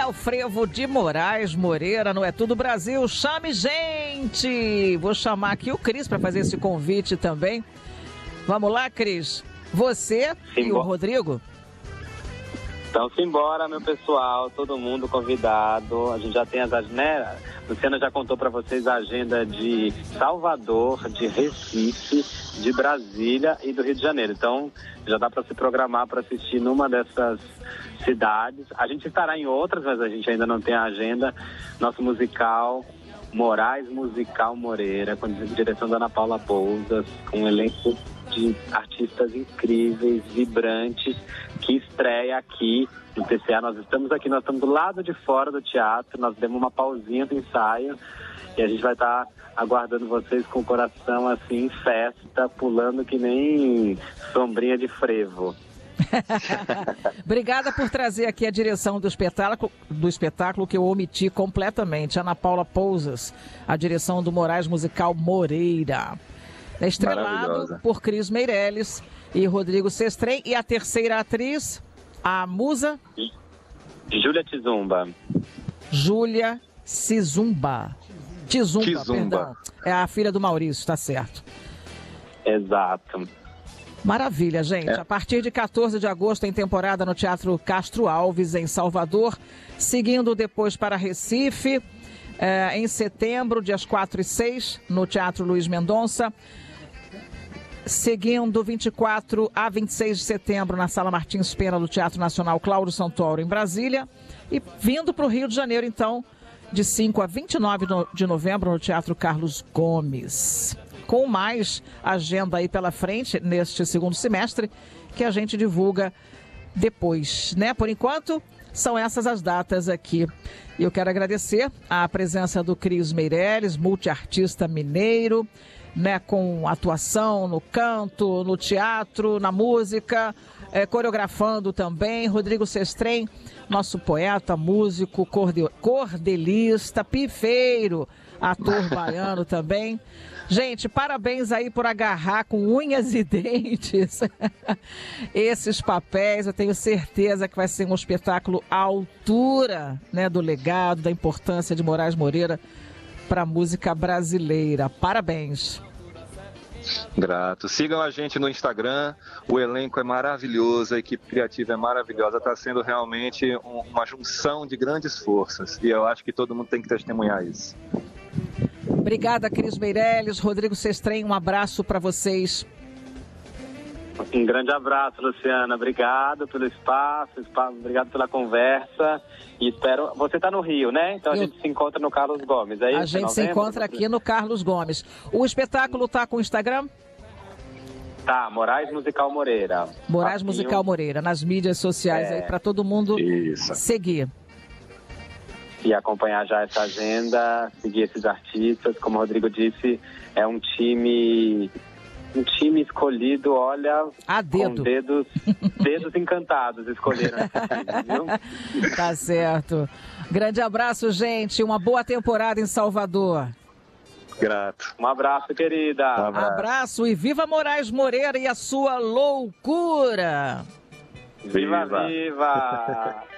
o frevo de Moraes Moreira, não é tudo Brasil. Chame gente! Vou chamar aqui o Cris para fazer esse convite também. Vamos lá, Cris. Você e o Rodrigo? Então, simbora, meu pessoal, todo mundo convidado. A gente já tem as agendas, Luciana já contou para vocês a agenda de Salvador, de Recife, de Brasília e do Rio de Janeiro. Então, já dá para se programar para assistir numa dessas cidades. A gente estará em outras, mas a gente ainda não tem a agenda. Nosso musical, Moraes Musical Moreira, com a direção da Ana Paula Pousas, com um elenco de artistas incríveis, vibrantes, que estreia aqui no TCA. Nós estamos do lado de fora do teatro, nós demos uma pausinha do ensaio e a gente vai estar aguardando vocês com o coração assim, em festa, pulando que nem sombrinha de frevo. Obrigada por trazer aqui a direção do espetáculo que eu omiti completamente. Ana Paula Pousas, a direção do Moraes Musical Moreira. É estrelado por Cris Meireles e Rodrigo Sestrem. E a terceira atriz, a musa? Júlia Tizumba. Júlia Tizumba, perdão. É a filha do Maurício, tá certo. Exato. Maravilha, gente. A partir de 14 de agosto tem temporada no Teatro Castro Alves, em Salvador. Seguindo depois para Recife. Em setembro, dias 4 e 6, no Teatro Luiz Mendonça. Seguindo 24 a 26 de setembro na Sala Martins Pena do Teatro Nacional Cláudio Santoro, em Brasília. E vindo para o Rio de Janeiro, então, de 5 a 29 de novembro no Teatro Carlos Gomes. Com mais agenda aí pela frente neste segundo semestre, que a gente divulga depois, né? Por enquanto, são essas as datas aqui. E eu quero agradecer a presença do Cris Meireles, multiartista mineiro, né, com atuação no canto, no teatro, na música, coreografando também. Rodrigo Sestrem, nosso poeta, músico, cordelista, pifeiro, ator baiano também. Gente, parabéns aí por agarrar com unhas e dentes esses papéis. Eu tenho certeza que vai ser um espetáculo à altura, né, do legado, da importância de Moraes Moreira para a música brasileira. Parabéns. Grato. Sigam a gente no Instagram, o elenco é maravilhoso, a equipe criativa é maravilhosa, está sendo realmente uma junção de grandes forças e eu acho que todo mundo tem que testemunhar isso. Obrigada, Cris Meireles, Rodrigo Sestrem, um abraço para vocês. Um grande abraço, Luciana. Obrigado pelo espaço, obrigado pela conversa. E espero. Você está no Rio, né? Então a gente se encontra no Carlos Gomes, é isso? A gente se encontra aqui no Carlos Gomes. O espetáculo está com o Instagram? Tá, Moraes Musical Moreira. Moraes Musical Moreira, nas mídias sociais aí, para todo mundo seguir. E acompanhar já essa agenda, seguir esses artistas. Como o Rodrigo disse, é um time escolhido, olha, a dedo. Com dedos encantados escolheram esse time, viu? Tá certo. Grande abraço, gente. Uma boa temporada em Salvador. Grato. Um abraço, querida. Abraço e viva Moraes Moreira e a sua loucura. Viva, viva!